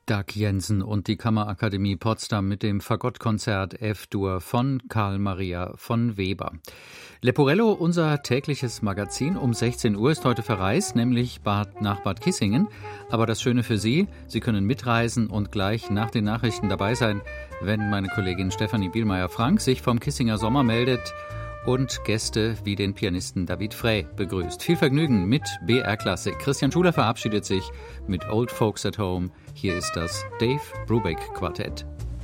Dag Jensen und die Kammerakademie Potsdam mit dem Fagottkonzert F-Dur von Karl Maria von Weber. Leporello, unser tägliches Magazin um 16 Uhr, ist heute verreist, nämlich nach Bad Kissingen. Aber das Schöne für Sie, Sie können mitreisen und gleich nach den Nachrichten dabei sein, wenn meine Kollegin Stefanie Bielmeier-Frank sich vom Kissinger Sommer meldet und Gäste wie den Pianisten David Frey begrüßt. Viel Vergnügen mit BR Klassik. Christian Schuler verabschiedet sich mit Old Folks at Home. Hier ist das Dave Brubeck Quartett.